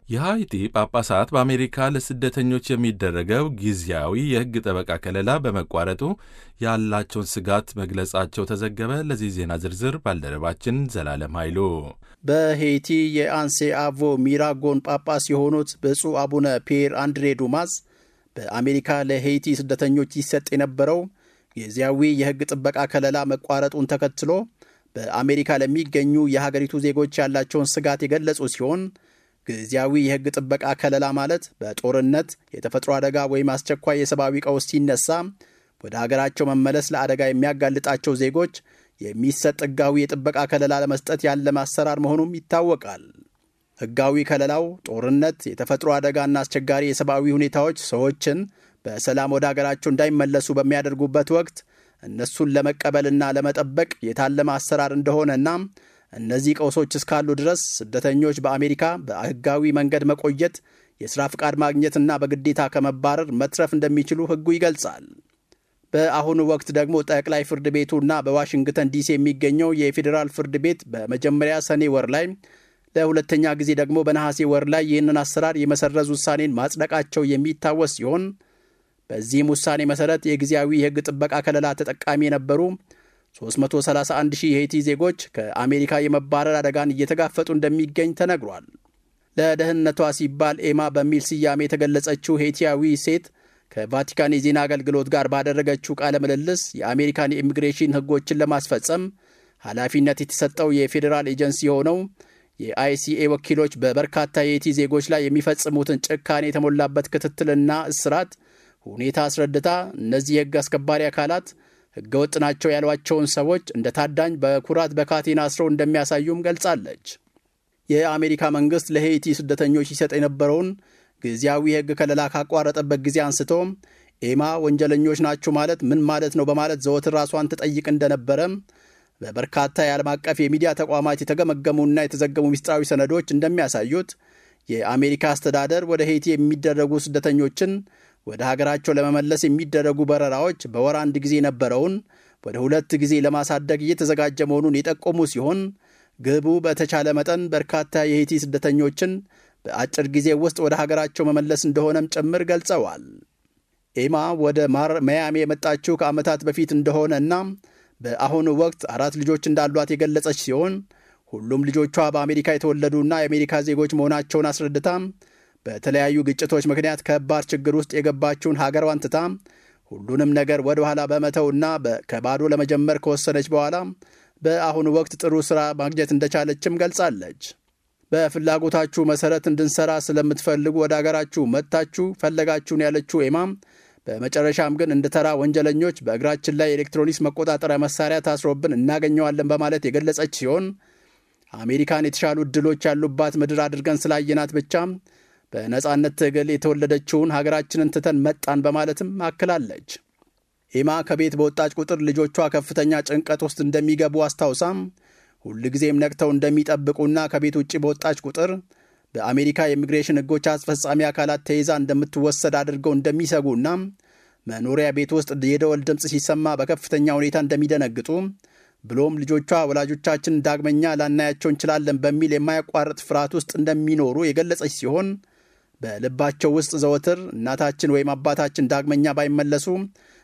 የሃይቲ ጳጳሳት በአሜሪካ ለስደተኞች የሚደረገው ጊዜያዊ የሕግ ጠበቃ ከለላ በመቋረጡ ያላቸውን ስጋት መግለጻቸው ተዘገበ። ለዚህ ዜና ዝርዝር ባልደረባችን ዘላለም ኃይሉ። በሄይቲ የአንሴ አቮ ሚራጎን ጳጳስ የሆኑት ብፁዕ አቡነ ፒየር አንድሬ ዱማስ በአሜሪካ ለሄይቲ ስደተኞች ይሰጥ የነበረው ጊዜያዊ የሕግ ጥበቃ ከለላ መቋረጡን ተከትሎ በአሜሪካ ለሚገኙ የሀገሪቱ ዜጎች ያላቸውን ስጋት የገለጹ ሲሆን ጊዜያዊ የሕግ ጥበቃ ከለላ ማለት በጦርነት፣ የተፈጥሮ አደጋ ወይም አስቸኳይ የሰብአዊ ቀውስ ሲነሳ ወደ ሀገራቸው መመለስ ለአደጋ የሚያጋልጣቸው ዜጎች የሚሰጥ ሕጋዊ የጥበቃ ከለላ ለመስጠት ያለመ አሰራር መሆኑም ይታወቃል። ሕጋዊ ከለላው ጦርነት፣ የተፈጥሮ አደጋና አስቸጋሪ የሰብአዊ ሁኔታዎች ሰዎችን በሰላም ወደ ሀገራቸው እንዳይመለሱ በሚያደርጉበት ወቅት እነሱን ለመቀበልና ለመጠበቅ የታለመ አሰራር እንደሆነና እነዚህ ቀውሶች እስካሉ ድረስ ስደተኞች በአሜሪካ በሕጋዊ መንገድ መቆየት፣ የሥራ ፍቃድ ማግኘትና በግዴታ ከመባረር መትረፍ እንደሚችሉ ሕጉ ይገልጻል። በአሁኑ ወቅት ደግሞ ጠቅላይ ፍርድ ቤቱና በዋሽንግተን ዲሲ የሚገኘው የፌዴራል ፍርድ ቤት በመጀመሪያ ሰኔ ወር ላይ ለሁለተኛ ጊዜ ደግሞ በነሐሴ ወር ላይ ይህንን አሰራር የመሰረዝ ውሳኔን ማጽደቃቸው የሚታወስ ሲሆን በዚህም ውሳኔ መሠረት የጊዜያዊ የሕግ ጥበቃ ከለላ ተጠቃሚ የነበሩ 331 ሺህ የሄይቲ ዜጎች ከአሜሪካ የመባረር አደጋን እየተጋፈጡ እንደሚገኝ ተነግሯል። ለደህንነቷ ሲባል ኤማ በሚል ስያሜ የተገለጸችው ሄይቲያዊ ሴት ከቫቲካን የዜና አገልግሎት ጋር ባደረገችው ቃለ ምልልስ የአሜሪካን የኢሚግሬሽን ሕጎችን ለማስፈጸም ኃላፊነት የተሰጠው የፌዴራል ኤጀንሲ የሆነው የአይሲኤ ወኪሎች በበርካታ የሄይቲ ዜጎች ላይ የሚፈጽሙትን ጭካኔ የተሞላበት ክትትልና እስራት ሁኔታ አስረድታ እነዚህ የሕግ አስከባሪ አካላት ሕገወጥ ናቸው ያሏቸውን ሰዎች እንደ ታዳኝ በኩራት በካቴና አስረው እንደሚያሳዩም ገልጻለች። የአሜሪካ መንግሥት ለሄይቲ ስደተኞች ይሰጥ የነበረውን ጊዜያዊ የሕግ ከለላ ካቋረጠበት ጊዜ አንስቶ ኤማ ወንጀለኞች ናቸው ማለት ምን ማለት ነው በማለት ዘወትር ራሷን ትጠይቅ እንደነበረ በበርካታ የዓለም አቀፍ የሚዲያ ተቋማት የተገመገሙና የተዘገሙ ምስጢራዊ ሰነዶች እንደሚያሳዩት የአሜሪካ አስተዳደር ወደ ሄይቲ የሚደረጉ ስደተኞችን ወደ ሀገራቸው ለመመለስ የሚደረጉ በረራዎች በወር አንድ ጊዜ ነበረውን ወደ 2 ጊዜ ለማሳደግ እየተዘጋጀ መሆኑን የጠቆሙ ሲሆን ግቡ በተቻለ መጠን በርካታ የሄይቲ ስደተኞችን በአጭር ጊዜ ውስጥ ወደ ሀገራቸው መመለስ እንደሆነም ጭምር ገልጸዋል። ኤማ ወደ ማያሚ የመጣችው ከዓመታት በፊት እንደሆነና በአሁኑ ወቅት 4 ልጆች እንዳሏት የገለጸች ሲሆን ሁሉም ልጆቿ በአሜሪካ የተወለዱና የአሜሪካ ዜጎች መሆናቸውን አስረድታ በተለያዩ ግጭቶች ምክንያት ከባድ ችግር ውስጥ የገባችውን ሀገሯን ትታ ሁሉንም ነገር ወደ ኋላ በመተውና ከባዶ ለመጀመር ከወሰነች በኋላ በአሁኑ ወቅት ጥሩ ሥራ ማግኘት እንደቻለችም ገልጻለች። በፍላጎታችሁ መሠረት እንድንሠራ ስለምትፈልጉ ወደ አገራችሁ መጥታችሁ ፈለጋችሁን ያለችው ኤማም በመጨረሻም ግን እንደ ተራ ወንጀለኞች በእግራችን ላይ ኤሌክትሮኒክስ መቆጣጠሪያ መሳሪያ ታስሮብን እናገኘዋለን በማለት የገለጸች ሲሆን አሜሪካን የተሻሉ ዕድሎች ያሉባት ምድር አድርገን ስላየናት ብቻ በነጻነት ትግል የተወለደችውን ሀገራችንን ትተን መጣን በማለትም አክላለች። ኤማ ከቤት በወጣች ቁጥር ልጆቿ ከፍተኛ ጭንቀት ውስጥ እንደሚገቡ አስታውሳም ሁልጊዜም ነቅተው እንደሚጠብቁና ከቤት ውጭ በወጣች ቁጥር በአሜሪካ የኢሚግሬሽን ሕጎች አስፈጻሚ አካላት ተይዛ እንደምትወሰድ አድርገው እንደሚሰጉና መኖሪያ ቤት ውስጥ የደወል ድምፅ ሲሰማ በከፍተኛ ሁኔታ እንደሚደነግጡ ብሎም ልጆቿ ወላጆቻችን ዳግመኛ ላናያቸው እንችላለን በሚል የማያቋርጥ ፍርሃት ውስጥ እንደሚኖሩ የገለጸች ሲሆን በልባቸው ውስጥ ዘወትር እናታችን ወይም አባታችን ዳግመኛ ባይመለሱ